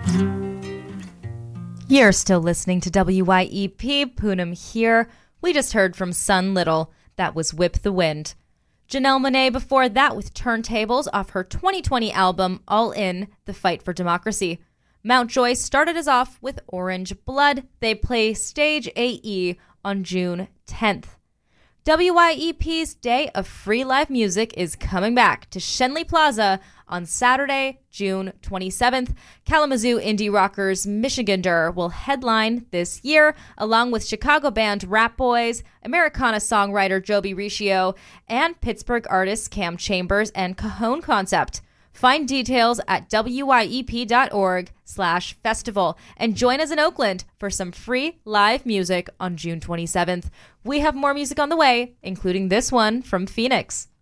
You're still listening to WYEP. Poonam here. We just heard from Sun Little. That was Whip the Wind. Janelle Monáe before that with Turntables off her 2020 album All In, The Fight for Democracy. Mountjoy started us off with Orange Blood. They play Stage AE on June 10th. WYEP's Day of Free Live Music is coming back to Schenley Plaza on Saturday, June 27th. Kalamazoo indie rockers Michigander will headline this year, along with Chicago band Rap Boys, Americana songwriter Joby Riccio, and Pittsburgh artists Cam Chambers and Cajon Concept. Find details at wyep.org/festival and join us in Oakland for some free live music on June 27th. We have more music on the way, including this one from Phoenix.